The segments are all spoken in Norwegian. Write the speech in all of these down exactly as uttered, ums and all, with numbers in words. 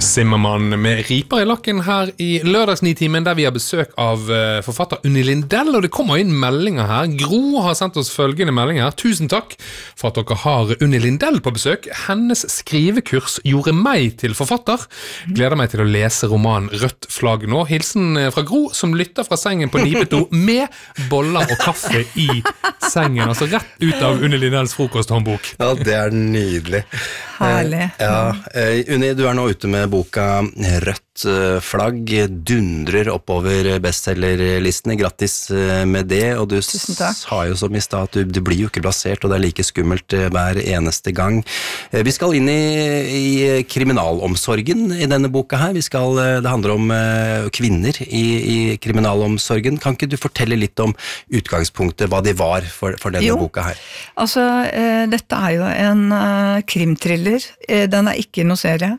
Zimmermann med riper i lakken her i lørdagsnitimen, der vi har besøk av uh, forfatter Unni Lindell, og det kommer inn meldinger her. Gro har sendt oss følgende meldinger. Tusen takk for at dere har Unni Lindell på besøk. Hennes skrivekurs gjorde meg til forfatter. Gleder meg til å lese romanen Rødt flagg nå. Hilsen fra Gro, som lytter fra sengen på Nibeto med boller og kaffe i sengen, altså rett ut av Unni Lindells frokosthåndbok. Ja, det er nydelig. Herlig. Eh, ja, eh, Unni, du er nå ute med boka Rødt flagg, dundrer oppover bestsellerlistene. Grattis med det, og du sa jo som i stad at du, du blir jo ikke blasert, og det er like skummelt hver eneste gang. Eh, vi skal inn i, i kriminalomsorgen i denne boka her. Vi skal, det handler om eh, kvinner i, i kriminalomsorgen. Kan ikke du fortelle litt om utgangspunktet, hva de var for, for denne jo, boka her? Altså, eh, dette er jo en eh, krimthriller. Eh, den er ikke noe serie.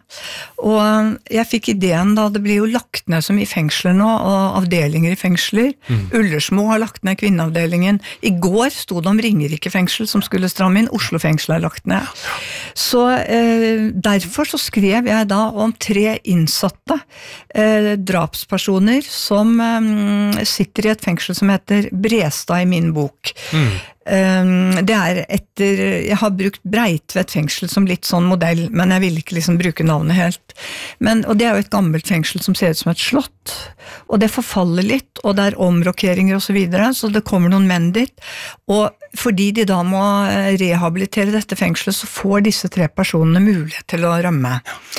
Og jeg fikk ideen da, det blir jo lagt ned så mye fengsler nå, og avdelinger i fengsler. Mm. Ullersmo har lagt ned kvinneavdelingen. I går stod det om Ringerike fengsel som skulle stramme inn. Oslo fengsel er lagt ned. Så eh, derfor så skrev jeg da om tre innsatte eh, drapspersoner som eh, sitter i et fengsel som heter Brestad i min bok. Mm. Det er etter, jeg har brukt Breitvet fengsel som litt sånn modell, men jeg vil ikke liksom bruke navnet helt. Men, og det er jo et gammelt fengsel som ser ut som et slott, og det forfaller litt, og det er omrokeringer og så videre, så det kommer noen menn dit, og fordi de da må rehabilitere dette fengselet, så får disse tre personene mulighet til å rømme.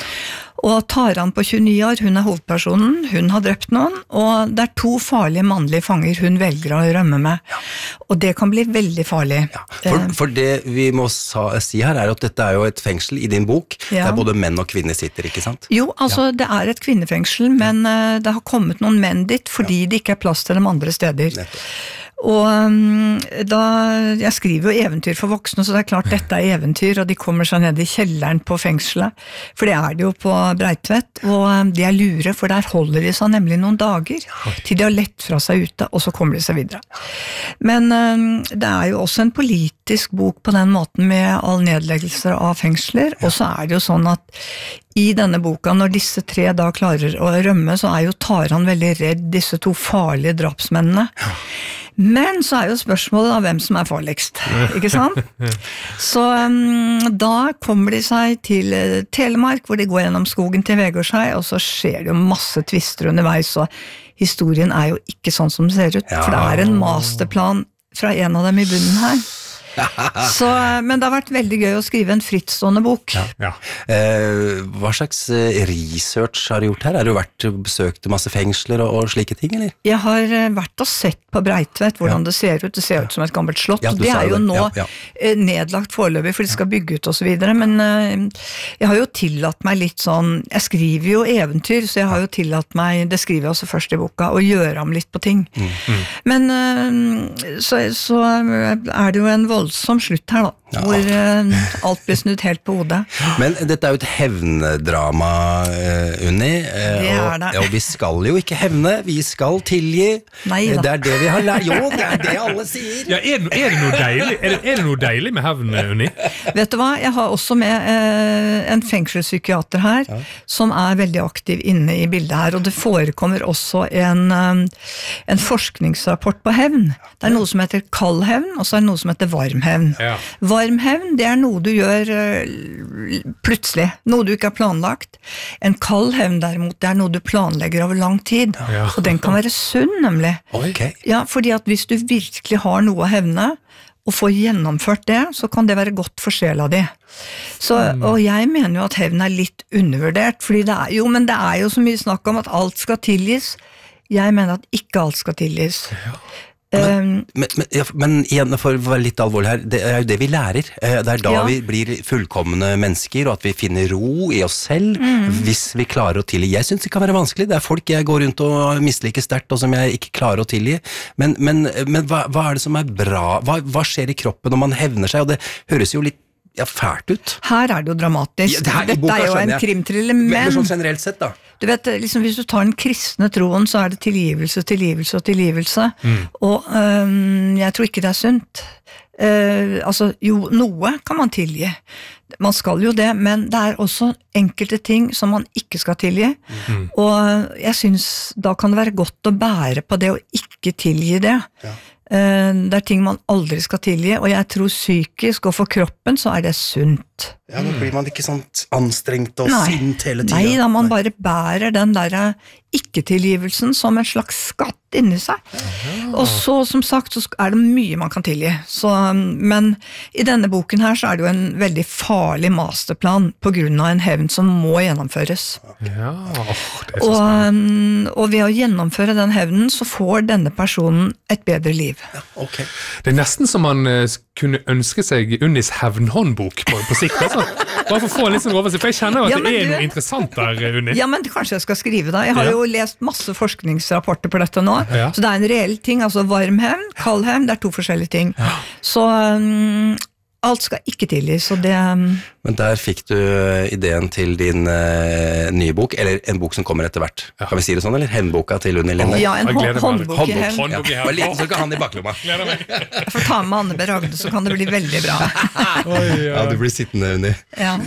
Og Taran på tjueni år, hun er hovedpersonen, hun har drept noen, og det er to farlige mannlige fanger hun velger å rømme med. Ja. Og det kan bli veldig farlig. Ja. For, for det vi må sa, si her er at dette er jo et fengsel i din bok, ja. Der både menn og kvinner sitter, ikke sant? Jo, altså ja. Det er et kvinnefengsel, men uh, det har kommet noen menn dit fordi ja. Det ikke er plass til dem andre steder. Nettopp. Og um, da, jeg skriver jo eventyr for voksne, så det er klart dette er eventyr, og de kommer seg ned i kjelleren på fengselet, for det er det jo på Breitvet, og um, de er lure, for der holder de seg nemlig noen dager, til de har lett fra seg ute, og så kommer de seg videre. Men um, det er jo også en politisk bok på den måten, med all nedleggelser av fengsler, og så er det jo sånn at i denne boka, når disse tre da klarer å rømme, så er jo Taran veldig redd disse to farlige drapsmennene. Men så er jo spørsmålet da hvem som er farligst, ikke sant? Så um, da kommer de seg til uh, Telemark, hvor de går gjennom skogen til Vegårshei, og så skjer det jo masse tvister underveis, og historien er jo ikke sånn som det ser ut, ja. For det er en masterplan fra en av dem i bunnen her. Så, men det har vært veldig gøy å skrive en frittstående bok. Ja. Ja. Eh, hva slags research har du gjort her? Har du vært besøkt masse fengsler og, og slike ting, eller? Jeg har vært og sett på Breitvet hvordan ja. Det ser ut. Det ser ut som et gammelt slott. Ja, det er jo det. Nå ja, ja. Nedlagt foreløpig, for de skal bygge ut og så videre, men eh, jeg har jo tillatt meg litt sånn, jeg skriver jo eventyr, så jeg har jo tillatt meg, det skriver jeg også først i boka, å gjøre om litt på ting. Mm. Mm. Men eh, så, så er det jo en vold voldsom slutt her da, ja. Hvor uh, alt blir snudd helt på hodet. Men dette er jo et hevndrama, uh, Unni, uh, det er det. Og, og vi skal jo ikke hevne, vi skal tilgi. Nei da. Det er det vi har lært, jo, det er det alle sier. Ja, er, det, er, det noe deilig, er, det, er det noe deilig med hevn, Unni? Vet du hva, jeg har også med uh, en fengselspsykiater her, ja. Som er veldig aktiv inne i bildet her, og det forekommer også en, um, en forskningsrapport på hevn. Det er noe som heter kald hevn, og så er det noe som heter varm hevn. Ja. Varm hevn, det er noe du gjør uh, plutselig, noe du ikke har planlagt. En kald hevn derimot, det er noe du planlegger over lang tid, ja. Og den kan være sunn nemlig. Okay. Ja, fordi at hvis du virkelig har noe å hevne, og får gjennomført det, så kan det være godt for sjela di. Så, mm. Og jeg mener jo at hevn er litt undervurdert, fordi det er jo, men det er jo så mye snakk om at alt skal tilgis. Jeg mener at ikke alt skal tilgis. Ja. Men, men, men, ja, men igjen, for å være litt alvorlig her, det er jo det vi lærer. Det er da ja. Vi blir fullkomne mennesker, og at vi finner ro i oss selv, mm. hvis vi klarer å tilgi. Jeg synes det kan være vanskelig. Det er folk jeg går rundt og misliker sterkt, og som jeg ikke klarer å tilgi. Men, men, men hva, hva er det som er bra? Hva, hva skjer i kroppen når man hevner seg? Og det høres jo litt ja, fælt ut. Her er det jo dramatisk. Ja, det her, Dette er jo en krimthriller, men... Men sånn generelt sett da. Du vet, liksom, hvis du tar den kristne troen, så er det tilgivelse, tilgivelse og tilgivelse. Mm. Og øhm, jeg tror ikke det er sunt. Uh, altså, jo, noe kan man tilgi. Man skal jo det, men det er også enkelte ting som man ikke skal tilgi. Mm. Og jeg synes da kan det være godt å bære på det å ikke tilgi det. Ja. Det er ting man aldri skal tilgi, og jeg tror psykisk og for kroppen så er det sunt. Ja, nå blir man ikke sånn anstrengt og Nei. Sint hele tiden. Nei, da man Nei. Bare bærer den der ikke-tilgivelsen som en slags skatt inni seg. Aha. Og så, som sagt, så er det mye man kan tilgi. Så, men i denne boken her så er det jo en veldig farlig masterplan på grunn av en hevn som må gjennomføres. Ja, oh, det er så og, og ved å gjennomføre den hevnen så får denne personen et bedre liv. Ja, okay. Det er nesten som man uh, kunne ønske seg Unnis hevnhåndbok på, på sikt, altså. Bare for å få en litt sånn oversikt, for jeg kjenner jo at ja, det er du... noe interessant der, Unni. Ja, men kanskje jeg skal skrive da. Jeg har ja. jo lest masse forskningsrapporter på dette nå, ja. så det er en reell ting, altså varm hevn, kald hevn, det er to forskjellige ting. Ja. Så um, alt skal ikke tilgis, så det... Um... Men der fikk du ideen til din uh, nye bok, eller en bok som kommer etter hvert. Ja. Kan vi si det sånn, eller? Hevnboka til Unni Linde? Ja, en håndbok i hevn. Håndbok i hevn. Ja. Så kan han i baklomma. Jeg får ta med Anne B. Ragde, så kan det bli veldig bra. Oi, ja. Ja, du blir sittende, Unni. Ja.